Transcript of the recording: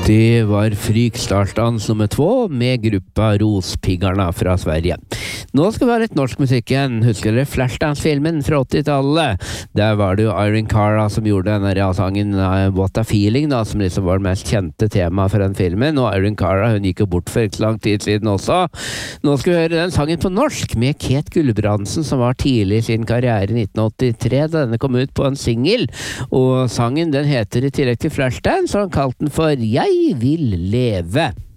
Det var Frykstartans nummer 2 med gruppa Rospiggarna fra Sverige. Nå skal vi ha litt norsk musikk igjen. Husker dere Flashdance-filmen fra 80-tallet? Der var det jo Irene Cara som gjorde denne sangen What a Feeling, da, som liksom var det mest kjente tema for den filmen. Og Irene Cara, hun gikk jo bort for ikke lang tid siden også. Nå skal vi høre den sangen på norsk med Ket Gulbrandsen, som var tidlig i sin karriere i 1983, da denne kom ut på en single. Og sangen den heter i tillegg til Flashdance, så han kalte den for Jeg vil leve.